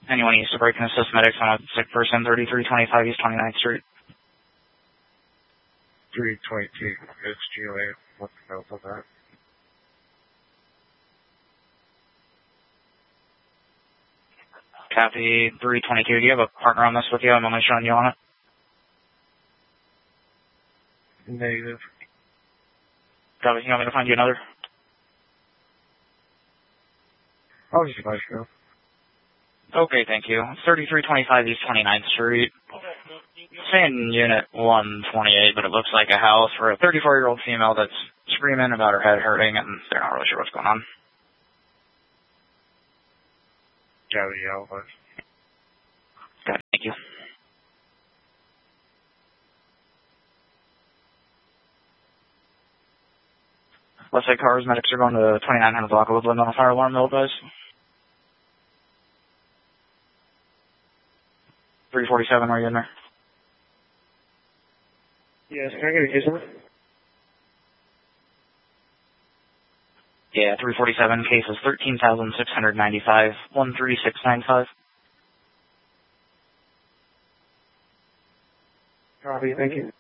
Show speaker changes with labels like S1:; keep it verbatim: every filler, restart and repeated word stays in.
S1: Anyone needs to break and assist medics on a sick person, thirty-three twenty-five East twenty-ninth Street.
S2: three twenty-two, it's G O A. What's the note on that?
S1: Copy, three twenty-two. Do you have a partner on this with you? I'm only showing you on it.
S2: Negative.
S1: Copy, you want me to find you another?
S2: I'll just let you go.
S1: Okay, thank you. thirty-three twenty-five East twenty-ninth Street. Saying unit one twenty-eight, but it looks like a house for a thirty-four-year-old female that's screaming about her head hurting, and they're not really sure what's going on.
S2: Yeah, the outlet.
S1: Okay, thank you. Let's say cars, medics are going to twenty-nine hundred block of Woodland on a fire alarm, though, guys. three forty-seven, are you in there?
S2: Yes, can I get a case number?
S1: Yeah, three forty-seven, case is thirteen thousand six hundred ninety-five, one three six nine five.
S2: Copy, thank you.